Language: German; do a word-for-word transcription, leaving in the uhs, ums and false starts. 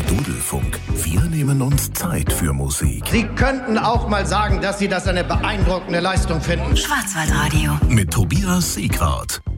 Dudelfunk. Wir nehmen uns Zeit für Musik. Sie könnten auch mal sagen, dass Sie das eine beeindruckende Leistung finden. Schwarzwaldradio. Mit Tobias Seegrad.